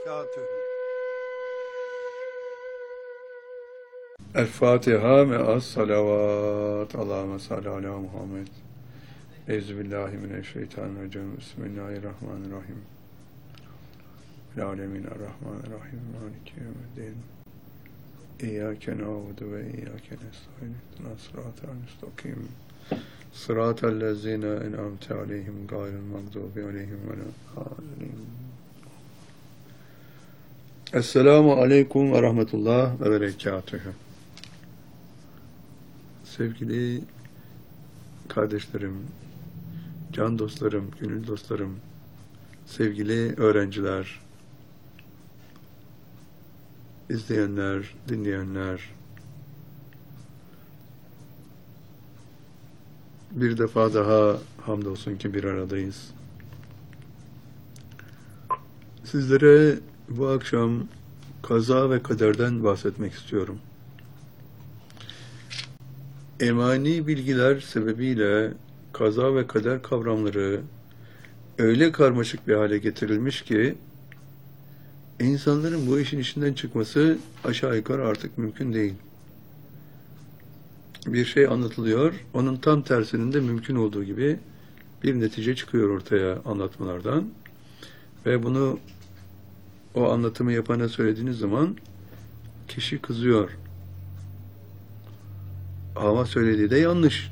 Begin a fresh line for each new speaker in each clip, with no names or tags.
وبركاته.
El-Fatiha me'as salavat. Allahümme salli ala Muhammed. Euzubillahimineşşeytanirracim. Bismillahirrahmanirrahim. Alemin er-Rahmanirrahim. Maliki yevmiddin. İyyâke na'budu ve iyyâke nestaîn. İhdina sıratal müstakim. Sıratal lezîne en'amte aleyhim gayril mağdûbi aleyhim velâ-ddâllîn. Esselamu aleyküm ve rahmetullah ve berekatühü. Sevgili kardeşlerim, can dostlarım, gönül dostlarım, sevgili öğrenciler, izleyenler, dinleyenler, bir defa daha hamdolsun ki bir aradayız. Sizlere bu akşam kaza ve kaderden bahsetmek istiyorum. Emani bilgiler sebebiyle kaza ve kader kavramları öyle karmaşık bir hale getirilmiş ki insanların bu işin içinden çıkması aşağı yukarı artık mümkün değil. Bir şey anlatılıyor, onun tam tersinin de mümkün olduğu gibi bir netice çıkıyor ortaya anlatmalardan ve bunu o anlatımı yapana söylediğiniz zaman kişi kızıyor. Ama söylediği de yanlış.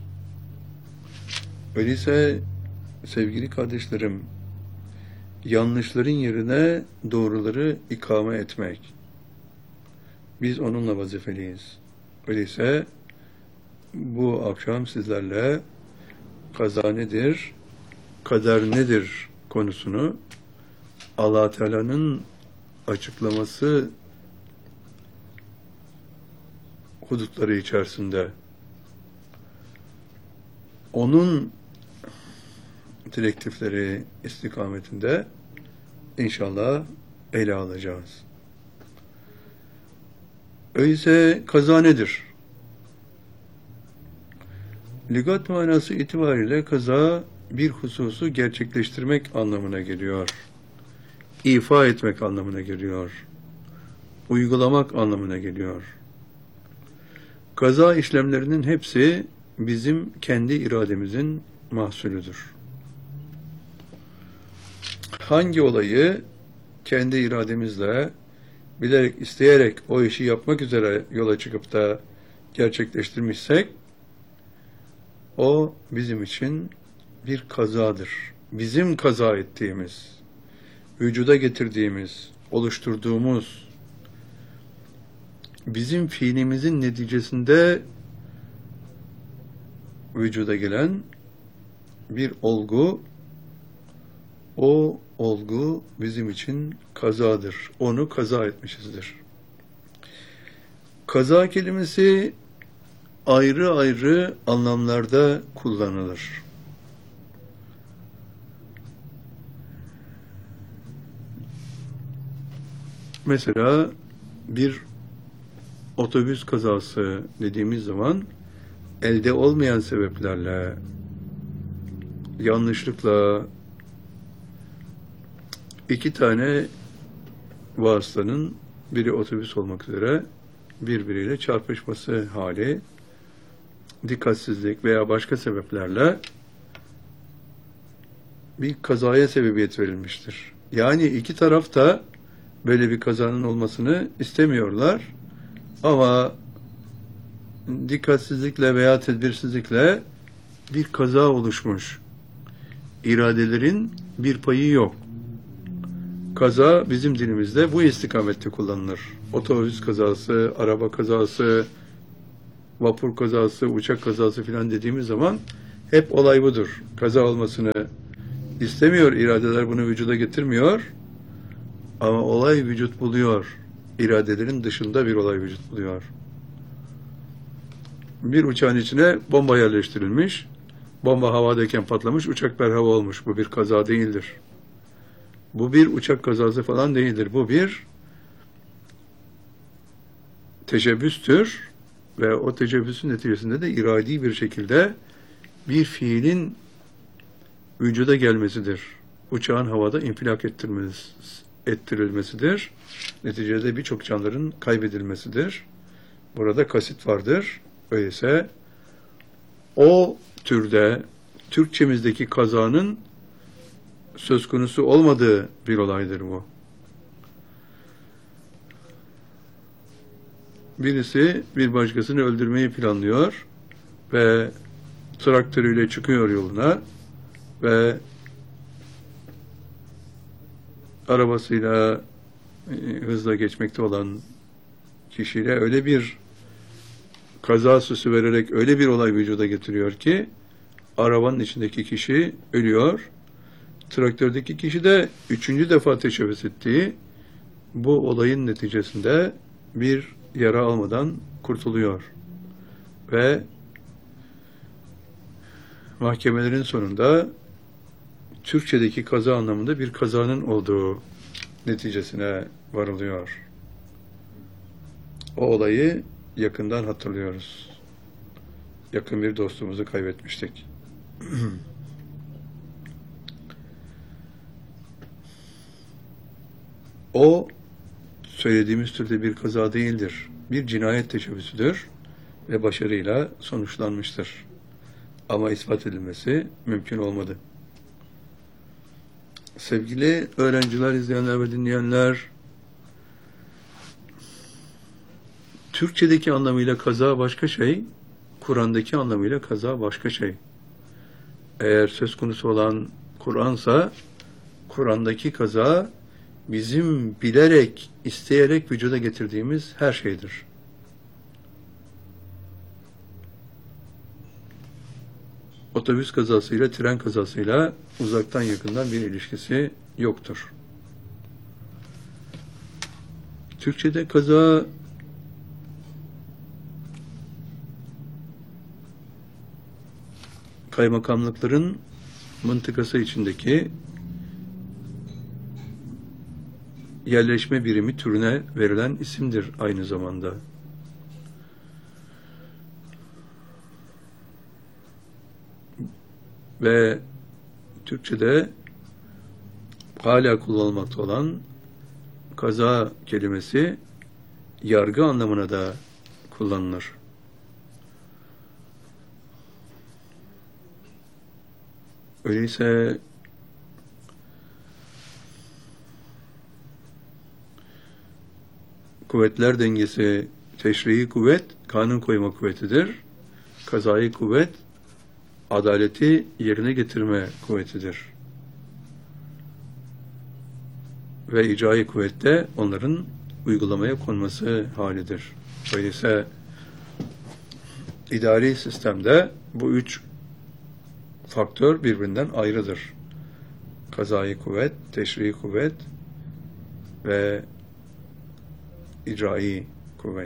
Öyleyse sevgili kardeşlerim, yanlışların yerine doğruları ikame etmek. Biz onunla vazifeliyiz. Öyleyse bu akşam sizlerle kaza nedir, kader nedir konusunu Allah Teala'nın açıklaması hudutları içerisinde onun direktifleri istikametinde inşallah ele alacağız. Öyleyse kaza nedir? Lügat manası itibariyle kaza bir hususu gerçekleştirmek anlamına geliyor. İfa etmek anlamına geliyor. Uygulamak anlamına geliyor. Kaza işlemlerinin hepsi bizim kendi irademizin mahsulüdür. Hangi olayı kendi irademizle bilerek, isteyerek o işi yapmak üzere yola çıkıp da gerçekleştirmişsek o bizim için bir kazadır. Bizim kaza ettiğimiz, vücuda getirdiğimiz, oluşturduğumuz, bizim fiilimizin neticesinde vücuda gelen bir olgu, o olgu bizim için kazadır. Onu kaza etmişizdir. Kaza kelimesi ayrı ayrı anlamlarda kullanılır. Mesela bir otobüs kazası dediğimiz zaman elde olmayan sebeplerle, yanlışlıkla iki tane vasıtanın biri otobüs olmak üzere birbiriyle çarpışması hali, dikkatsizlik veya başka sebeplerle bir kazaya sebebiyet verilmiştir. Yani iki taraf da böyle bir kazanın olmasını istemiyorlar ama dikkatsizlikle veya tedbirsizlikle bir kaza oluşmuş. İradelerin bir payı yok. Kaza bizim dilimizde bu istikamette kullanılır. Otobüs kazası, araba kazası, vapur kazası, uçak kazası filan dediğimiz zaman hep olay budur. Kaza olmasını istemiyor, iradeler bunu vücuda getirmiyor ama olay vücut buluyor. İradelerin dışında bir olay vücut buluyor. Bir uçağın içine bomba yerleştirilmiş, bomba havadayken patlamış, uçak berhava olmuş. Bu bir kaza değildir. Bu bir uçak kazası falan değildir. Bu bir teşebbüstür ve o teşebbüsün neticesinde de iradi bir şekilde bir fiilin vücuda gelmesidir. Uçağın havada infilak ettirilmesidir. Neticede birçok canların kaybedilmesidir. Burada kasıt vardır. Öyleyse o türde Türkçemizdeki kazanın söz konusu olmadığı bir olaydır bu. Birisi bir başkasını öldürmeyi planlıyor ve traktörüyle çıkıyor yoluna ve arabasıyla hızla geçmekte olan kişiyle öyle bir kaza süsü vererek öyle bir olay vücuda getiriyor ki arabanın içindeki kişi ölüyor. Traktördeki kişi de 3. defa teşebbüs ettiği bu olayın neticesinde bir yara almadan kurtuluyor. Ve mahkemelerin sonunda Türkçedeki kaza anlamında bir kazanın olduğu neticesine varılıyor. O olayı yakından hatırlıyoruz. Yakın bir dostumuzu kaybetmiştik. O söylediğimiz türde bir kaza değildir. Bir cinayet teşebbüsüdür ve başarıyla sonuçlanmıştır. Ama ispat edilmesi mümkün olmadı. Sevgili öğrenciler, izleyenler ve dinleyenler, Türkçedeki anlamıyla kaza başka şey, Kur'an'daki anlamıyla kaza başka şey. Eğer söz konusu olan Kur'ansa, Kur'an'daki kaza bizim bilerek, isteyerek vücuda getirdiğimiz her şeydir. Otobüs kazasıyla, tren kazasıyla uzaktan yakından bir ilişkisi yoktur. Türkçe'de kaza kaymakamlıkların mıntıkası içindeki yerleşme birimi türüne verilen isimdir aynı zamanda. Ve Türkçe'de hala kullanılmakta olan kaza kelimesi yargı anlamına da kullanılır. Öyleyse kuvvetler dengesi, teşrii kuvvet, kanun koyma kuvvetidir. Kazai kuvvet, adaleti yerine getirme kuvvetidir. Ve icrai kuvvet de onların uygulamaya konması halidir. Öyleyse idari sistemde bu 3 faktör birbirinden ayrıdır. Kazai kuvvet, teşrii kuvvet ve icrai kuvvet.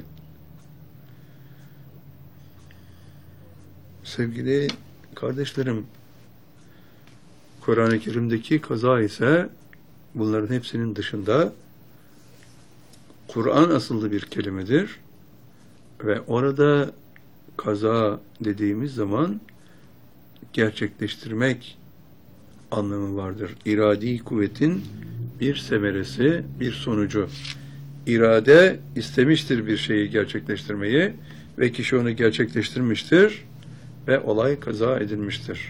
Sevgili kardeşlerim, Kur'an-ı Kerim'deki kaza ise bunların hepsinin dışında Kur'an asıllı bir kelimedir ve orada kaza dediğimiz zaman gerçekleştirmek anlamı vardır. İradi kuvvetin bir semeresi, bir sonucu. İrade istemiştir bir şeyi gerçekleştirmeyi ve kişi onu gerçekleştirmiştir ve olay kaza edilmiştir.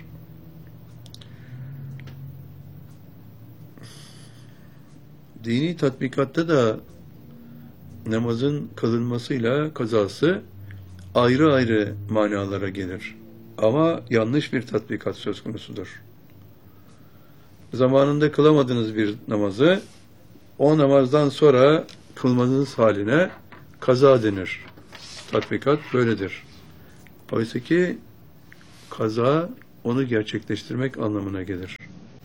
Dini tatbikatta da namazın kılınmasıyla kazası ayrı ayrı manalara gelir. Ama yanlış bir tatbikat söz konusudur. Zamanında kılamadığınız bir namazı o namazdan sonra kılmanız haline kaza denir. Tatbikat böyledir. Oysa ki kaza onu gerçekleştirmek anlamına gelir.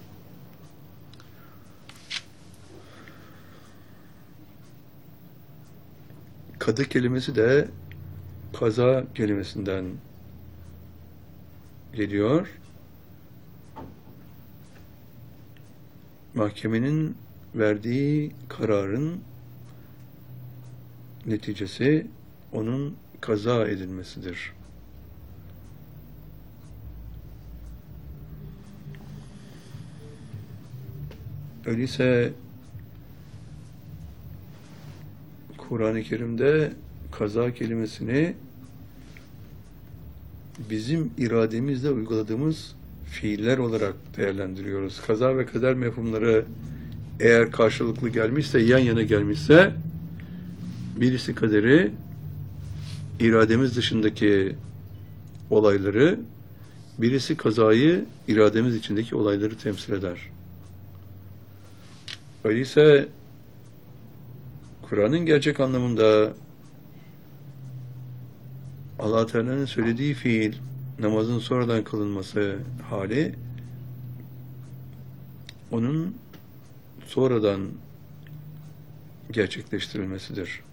Kadı kelimesi de kaza kelimesinden geliyor. Mahkemenin verdiği kararın neticesi onun kaza edilmesidir. Öyleyse Kur'an-ı Kerim'de kaza kelimesini bizim irademizle uyguladığımız fiiller olarak değerlendiriyoruz. Kaza ve kader mefhumları eğer karşılıklı gelmişse, yan yana gelmişse, birisi kaderi, irademiz dışındaki olayları, birisi kazayı, irademiz içindeki olayları temsil eder. Öyleyse Kur'an'ın gerçek anlamında Allah Teala'nın söylediği fiil, namazın sonradan kılınması hali, onun sonradan gerçekleştirilmesidir.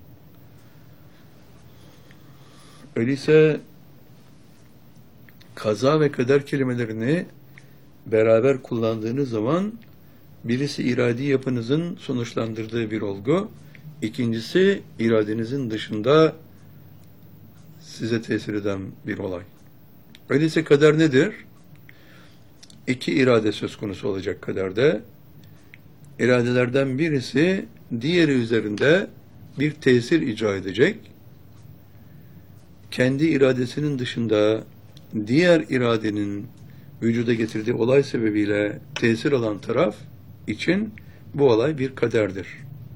Öyleyse kaza ve kader kelimelerini beraber kullandığınız zaman birisi iradi yapınızın sonuçlandırdığı bir olgu, ikincisi iradenizin dışında size tesir eden bir olay. Öyleyse kader nedir? İki irade söz konusu olacak kaderde. İradelerden birisi diğeri üzerinde bir tesir icra edecek. Kendi iradesinin dışında diğer iradenin vücuda getirdiği olay sebebiyle tesir alan taraf için bu olay bir kaderdir.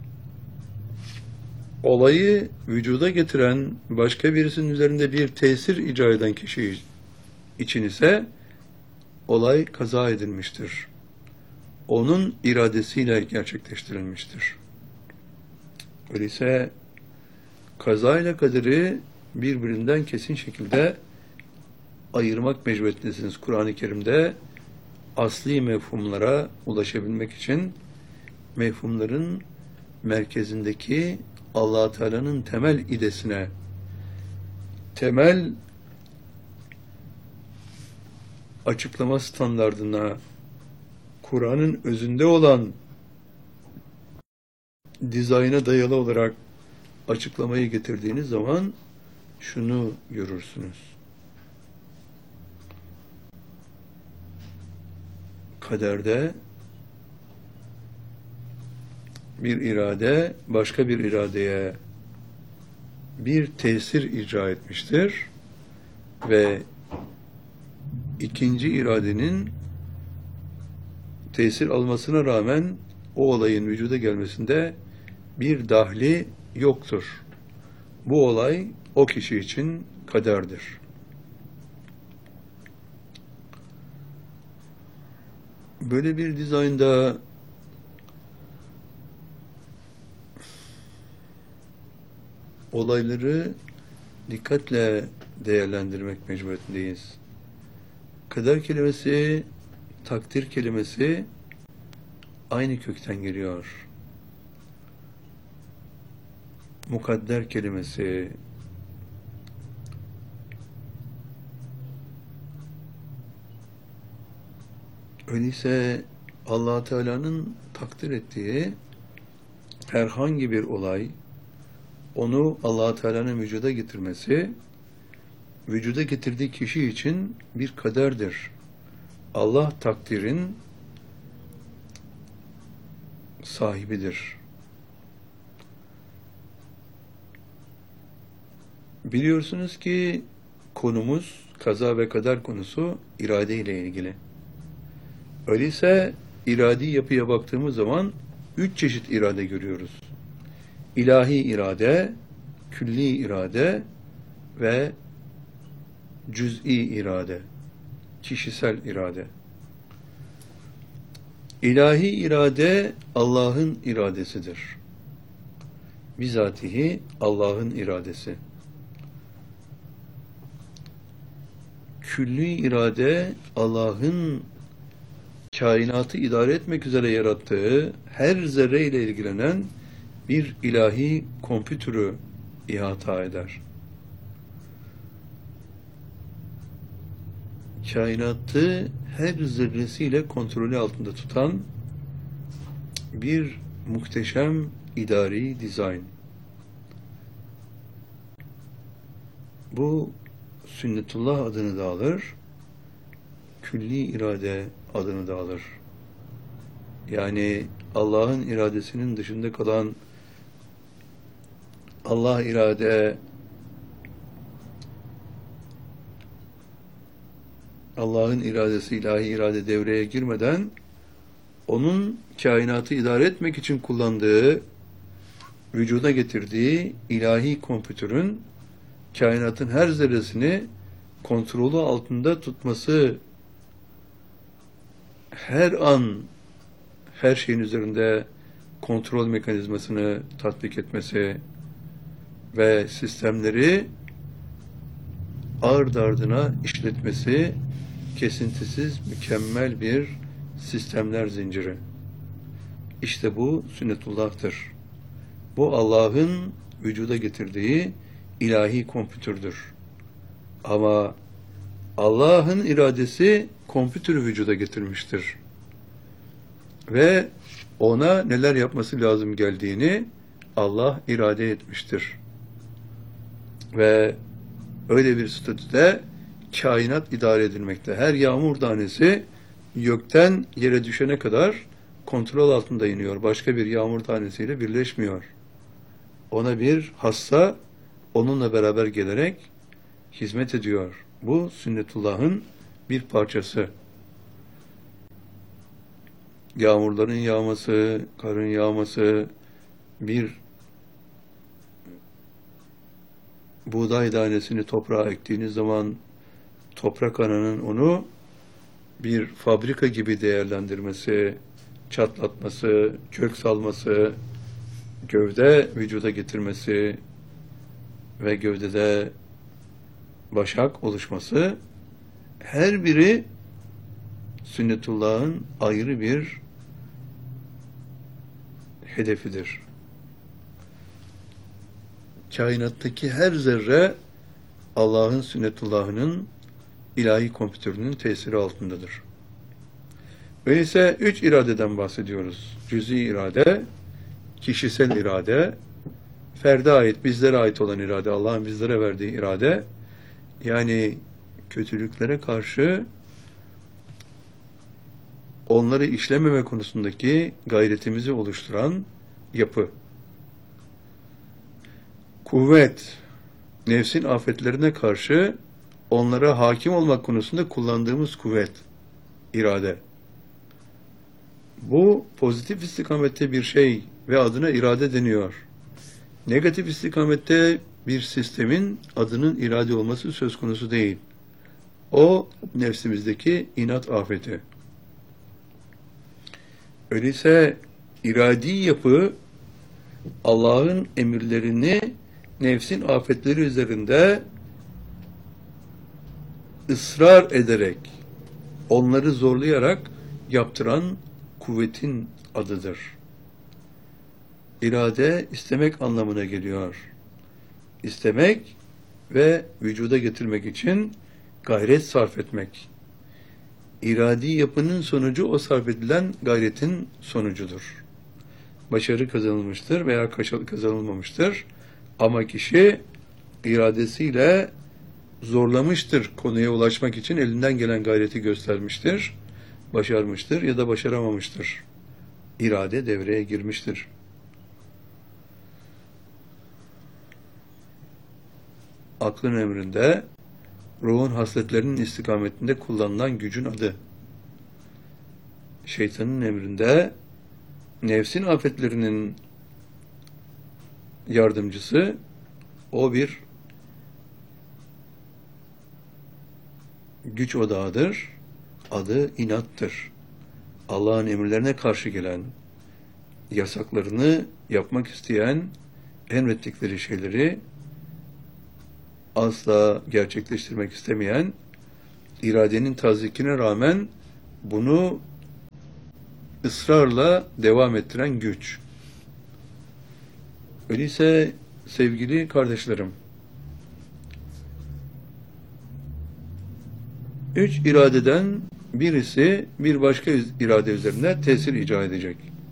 Olayı vücuda getiren başka birisinin üzerinde bir tesir icra eden kişi için ise olay kaza edilmiştir. Onun iradesiyle gerçekleştirilmiştir. Öyleyse kaza ile kaderi birbirinden kesin şekilde ayırmak mecburiyetindesiniz. Kur'an-ı Kerim'de asli mefhumlara ulaşabilmek için mefhumların merkezindeki Allah Teala'nın temel idesine, temel açıklama standardına, Kur'an'ın özünde olan dizayna dayalı olarak açıklamayı getirdiğiniz zaman şunu görürsünüz. Kaderde bir irade başka bir iradeye bir tesir icra etmiştir ve ikinci iradenin tesir almasına rağmen o olayın vücuda gelmesinde bir dahli yoktur. Bu olay o kişi için kaderdir. Böyle bir dizaynda olayları dikkatle değerlendirmek mecburiyetindeyiz. Kader kelimesi, takdir kelimesi aynı kökten geliyor. Mukadder kelimesi, öyleyse Allah Teala'nın takdir ettiği herhangi bir olay, onu Allah Teala'nın vücuda getirmesi, vücuda getirdiği kişi için bir kaderdir. Allah takdirin sahibidir. Biliyorsunuz ki konumuz, kaza ve kader konusu irade ile ilgili. Öyleyse iradi yapıya baktığımız zaman 3 çeşit irade görüyoruz. İlahi irade, külli irade ve cüz'i irade, kişisel irade. İlahi irade Allah'ın iradesidir. Bizatihi Allah'ın iradesi. Külli irade Allah'ın kainatı idare etmek üzere yarattığı her zerre ile ilgilenen bir ilahi kompütürü ihata eder. Kainatı her zerresiyle kontrolü altında tutan bir muhteşem idari dizayn. Bu sünnetullah adını da alır, külli irade adını da alır. Yani Allah'ın iradesinin dışında kalan Allah irade, Allah'ın iradesi, ilahi irade devreye girmeden onun kainatı idare etmek için kullandığı, vücuda getirdiği ilahi kompütürün kainatın her zerresini kontrolü altında tutması, her an her şeyin üzerinde kontrol mekanizmasını tatbik etmesi ve sistemleri ard ardına işletmesi, kesintisiz mükemmel bir sistemler zinciri. İşte bu sünnetullah'tır. Bu Allah'ın vücuda getirdiği ilahi kompütürdür. Ama Allah'ın iradesi kompütürü vücuda getirmiştir. Ve ona neler yapması lazım geldiğini Allah irade etmiştir. Ve öyle bir statüde kainat idare edilmekte. Her yağmur tanesi gökten yere düşene kadar kontrol altında iniyor. Başka bir yağmur tanesiyle birleşmiyor. Ona bir hassa onunla beraber gelerek hizmet ediyor. Bu sünnetullah'ın bir parçası. Yağmurların yağması, karın yağması, bir buğday tanesini toprağa ektiğiniz zaman toprak ananın onu bir fabrika gibi değerlendirmesi, çatlatması, kök salması, gövde vücuda getirmesi ve gövdede başak oluşması, her biri sünnetullah'ın ayrı bir hedefidir. Kainattaki her zerre Allah'ın sünnetullah'ının ilahi kompütürünün tesiri altındadır. Öyleyse 3 iradeden bahsediyoruz. Cüz'i irade, kişisel irade, ferde ait, bizlere ait olan irade, Allah'ın bizlere verdiği irade, yani kötülüklere karşı onları işlememe konusundaki gayretimizi oluşturan yapı. Kuvvet, nefsin afetlerine karşı onlara hakim olmak konusunda kullandığımız kuvvet, irade. Bu pozitif istikamette bir şey ve adına irade deniyor. Negatif istikamette bir sistemin adının irade olması söz konusu değil. O nefsimizdeki inat afeti. Öyleyse iradi yapı Allah'ın emirlerini nefsin afetleri üzerinde ısrar ederek, onları zorlayarak yaptıran kuvvetin adıdır. İrade istemek anlamına geliyor. İstemek ve vücuda getirmek için gayret sarf etmek. İradi yapının sonucu o sarf edilen gayretin sonucudur. Başarı kazanılmıştır veya kazanılmamıştır. Ama kişi iradesiyle zorlamıştır, konuya ulaşmak için elinden gelen gayreti göstermiştir, başarmıştır ya da başaramamıştır. İrade devreye girmiştir. Aklın emrinde, ruhun hasletlerinin istikametinde kullanılan gücün adı. Şeytanın emrinde, nefsin afetlerinin yardımcısı, o bir güç odağıdır, adı inattır. Allah'ın emirlerine karşı gelen, yasaklarını yapmak isteyen, emrettikleri şeyleri asla gerçekleştirmek istemeyen, iradenin tazikine rağmen bunu ısrarla devam ettiren güç. Öyleyse sevgili kardeşlerim, 3 iradeden birisi bir başka irade üzerinde tesir icra edecek.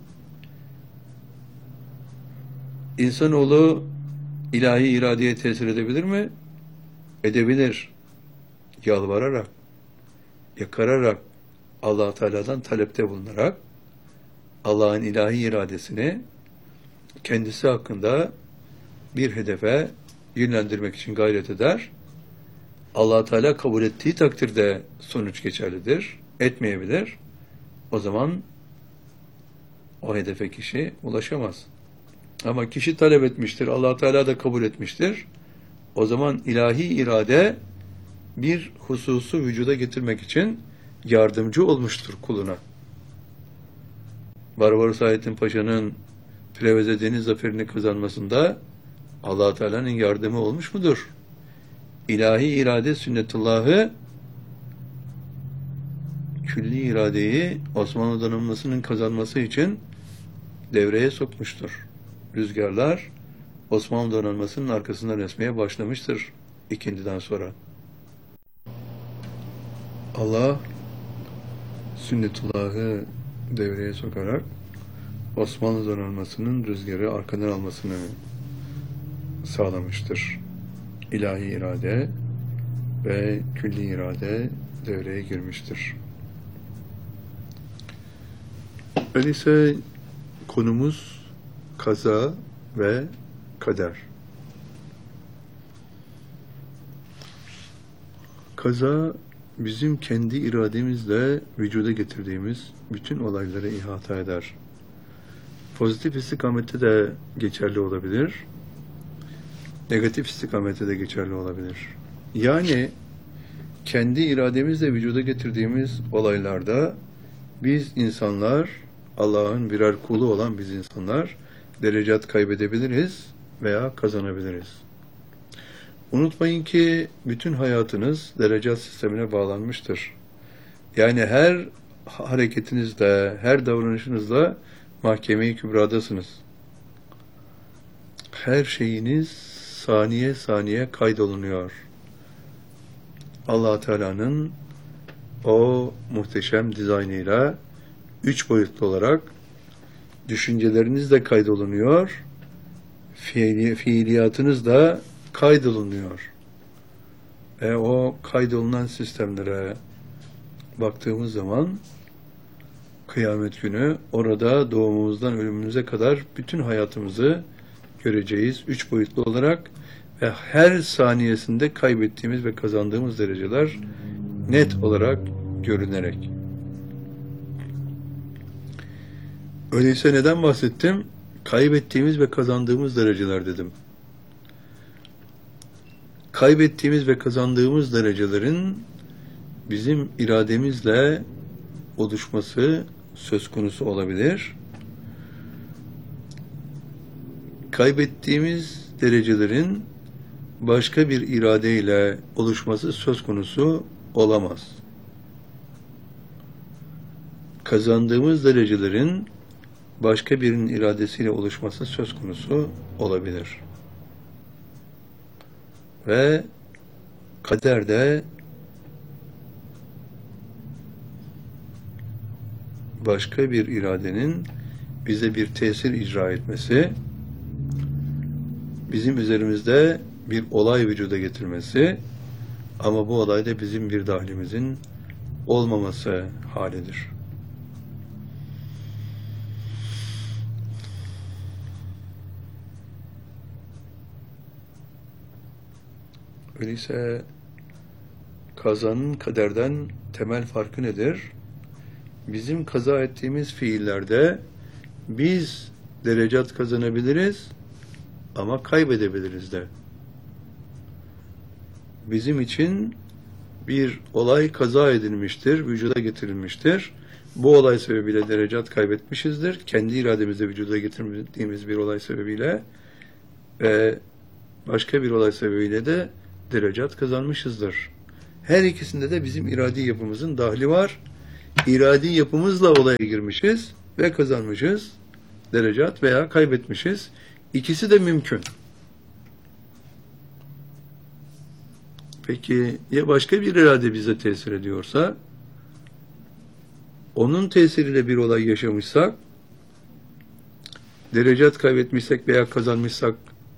İnsanoğlu ilahi iradeye tesir edebilir mi? Edebilir. Yalvararak, yakararak, Allah Teala'dan talepte bulunarak Allah'ın ilahi iradesini kendisi hakkında bir hedefe yönlendirmek için gayret eder. Allah Teala kabul ettiği takdirde sonuç geçerlidir. Etmeyebilir. O zaman o hedefe kişi ulaşamaz. Ama kişi talep etmiştir, Allah Teala da kabul etmiştir. O zaman ilahi irade bir hususu vücuda getirmek için yardımcı olmuştur kuluna. Barbaros Hayrettin Paşa'nın Preveze Deniz zaferini kazanmasında Allah Teala'nın yardımı olmuş mudur? İlahi irade sünnetullahı külli iradeyi Osmanlı donanmasının kazanması için devreye sokmuştur. Rüzgarlar Osmanlı donanmasının arkasından esmeye başlamıştır ikindiden sonra. Allah sünnetullahı devreye sokarak Osmanlı donanmasının rüzgarı arkadan almasını sağlamıştır. İlahi irade ve külli irade devreye girmiştir. Öyleyse konumuz kaza ve kader. Kaza bizim kendi irademizle vücuda getirdiğimiz bütün olayları ihata eder. Pozitif istikamette de geçerli olabilir. Negatif istikamette de geçerli olabilir. Yani kendi irademizle vücuda getirdiğimiz olaylarda biz insanlar, Allah'ın birer kulu olan biz insanlar derecat kaybedebiliriz veya kazanabiliriz. Unutmayın ki bütün hayatınız derecat sistemine bağlanmıştır. Yani her hareketinizle, her davranışınızla mahkeme-i kübradasınız. Her şeyiniz saniye saniye kaydolunuyor. Allah Teala'nın o muhteşem dizaynıyla 3 boyutlu olarak düşünceleriniz de kaydolunuyor, fiiliyatınız da kaydolunuyor. Ve o kaydolunan sistemlere baktığımız zaman kıyamet günü orada doğumumuzdan ölümümüze kadar bütün hayatımızı göreceğiz 3 boyutlu olarak ve her saniyesinde kaybettiğimiz ve kazandığımız dereceler net olarak görünerek. Öyleyse neden bahsettim? Kaybettiğimiz ve kazandığımız dereceler dedim. Kaybettiğimiz ve kazandığımız derecelerin bizim irademizle oluşması söz konusu olabilir. Kaybettiğimiz derecelerin başka bir iradeyle oluşması söz konusu olamaz. Kazandığımız derecelerin başka birinin iradesiyle oluşması söz konusu olabilir. Ve kaderde başka bir iradenin bize bir tesir icra etmesi, bizim üzerimizde bir olay vücuda getirmesi ama bu olayda bizim bir dahlimizin olmaması halidir. Öyleyse kazanın kaderden temel farkı nedir? Bizim kaza ettiğimiz fiillerde biz derecat kazanabiliriz ama kaybedebiliriz de. Bizim için bir olay kaza edilmiştir, vücuda getirilmiştir. Bu olay sebebiyle derecat kaybetmişizdir. Kendi irademizle vücuda getirdiğimiz bir olay sebebiyle ve başka bir olay sebebiyle de derecat kazanmışızdır. Her ikisinde de bizim iradi yapımızın dahli var. İradi yapımızla olaya girmişiz ve kazanmışız derecat veya kaybetmişiz. İkisi de mümkün. Peki ya başka bir irade bize tesir ediyorsa, onun tesiriyle bir olay yaşamışsak, derecat kaybetmişsek veya kazanmışsak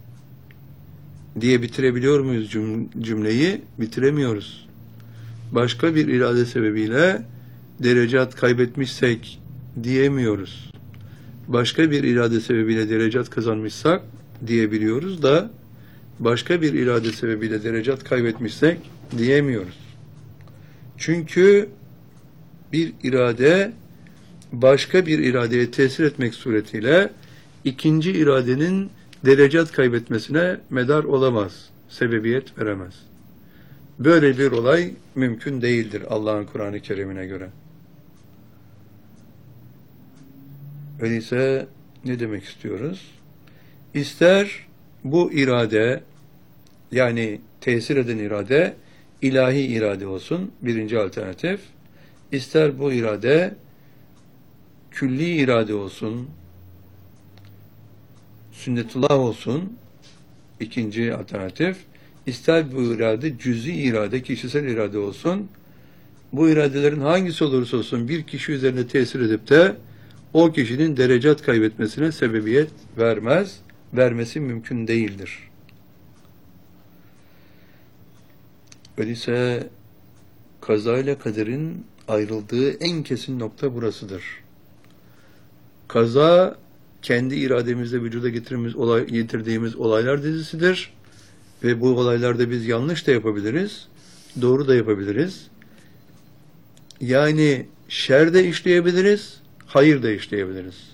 diye bitirebiliyor muyuz cümleyi? Bitiremiyoruz. Başka bir irade sebebiyle derecat kaybetmişsek diyemiyoruz. Başka bir irade sebebiyle derecat kazanmışsak diyebiliyoruz da başka bir irade sebebiyle derecat kaybetmişsek diyemiyoruz. Çünkü bir irade başka bir iradeye tesir etmek suretiyle ikinci iradenin derecat kaybetmesine medar olamaz, sebebiyet veremez. Böyle bir olay mümkün değildir Allah'ın Kur'an-ı Kerim'ine göre. Öyleyse ne demek istiyoruz? İster bu irade, yani tesir eden irade, ilahi irade olsun, birinci alternatif. İster bu irade külli irade olsun, sünnetullah olsun, ikinci alternatif. İster bu irade cüz'i irade, kişisel irade olsun. Bu iradelerin hangisi olursa olsun bir kişi üzerine tesir edip de o kişinin derecat kaybetmesine sebebiyet vermez, vermesi mümkün değildir. Öyleyse kaza ile kaderin ayrıldığı en kesin nokta burasıdır. Kaza, kendi irademizle vücuda getirdiğimiz olaylar dizisidir. Ve bu olaylarda biz yanlış da yapabiliriz, doğru da yapabiliriz. Yani şer de işleyebiliriz, hayır da işleyebiliriz.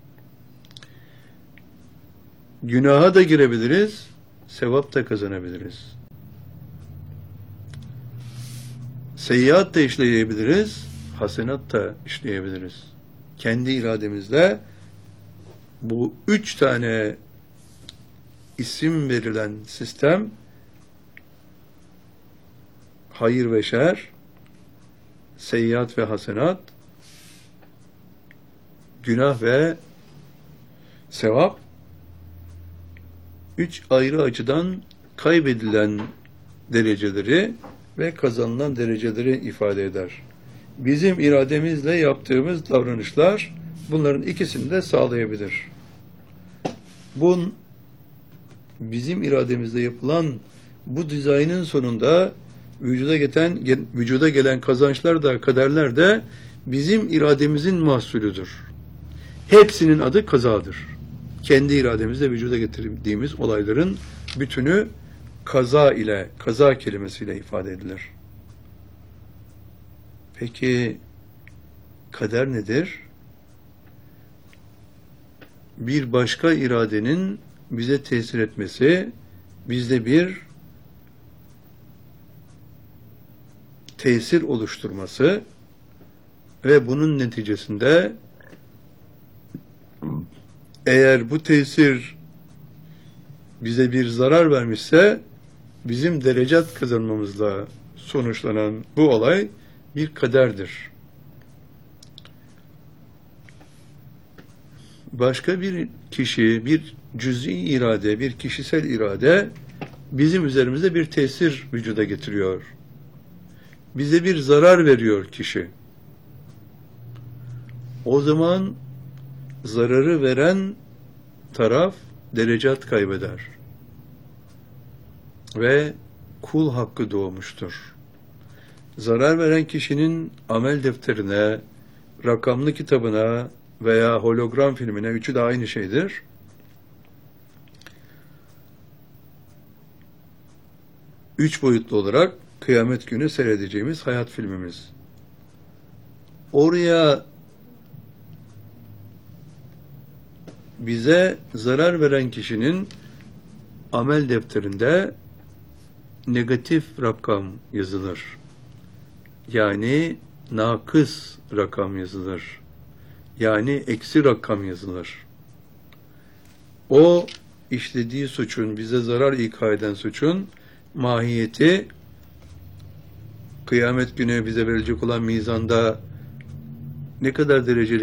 Günaha da girebiliriz, sevap da kazanabiliriz. Seyyiat da işleyebiliriz, hasenat da işleyebiliriz. Kendi irademizle bu 3 tane isim verilen sistem, hayır ve şer, seyyiat ve hasenat, günah ve sevap, 3 ayrı açıdan kaybedilen dereceleri ve kazanılan dereceleri ifade eder. Bizim irademizle yaptığımız davranışlar bunların ikisini de sağlayabilir. Bizim irademizle yapılan bu dizaynın sonunda vücuda gelen kazançlar da kaderler de bizim irademizin mahsulüdür. Hepsinin adı kazadır. Kendi irademizle vücuda getirdiğimiz olayların bütünü kaza kelimesiyle ifade edilir. Peki kader nedir? Bir başka iradenin bize tesir etmesi, bizde bir tesir oluşturması ve bunun neticesinde eğer bu tesir bize bir zarar vermişse bizim derecat kazanmamızla sonuçlanan bu olay bir kaderdir. Başka bir kişi, bir cüz'i irade, bir kişisel irade bizim üzerimizde bir tesir vücuda getiriyor. Bize bir zarar veriyor kişi. O zaman zararı veren taraf derecat kaybeder. Ve kul hakkı doğmuştur. Zarar veren kişinin amel defterine, rakamlı kitabına veya hologram filmine, üçü de aynı şeydir. Üç boyutlu olarak kıyamet günü seyredeceğimiz hayat filmimiz. Oraya bize zarar veren kişinin amel defterinde negatif rakam yazılır. Yani nakıs rakam yazılır. Yani eksi rakam yazılır. O işlediği suçun, bize zarar ika eden suçun mahiyeti kıyamet günü bize verilecek olan mizanda ne kadar dereceli